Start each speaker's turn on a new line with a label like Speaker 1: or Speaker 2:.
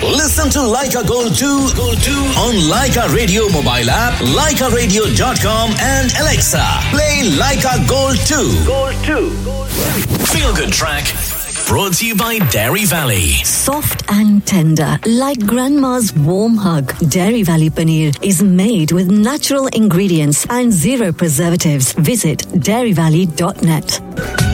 Speaker 1: Listen to Leica Gold 2 on Leica Radio mobile app, leicaradio.com and Alexa. Play Leica Gold 2. Feel Good Track. Brought to you by Dairy Valley.
Speaker 2: Soft and tender, like grandma's warm hug. Dairy Valley paneer is made with natural ingredients and zero preservatives. Visit dairyvalley.net.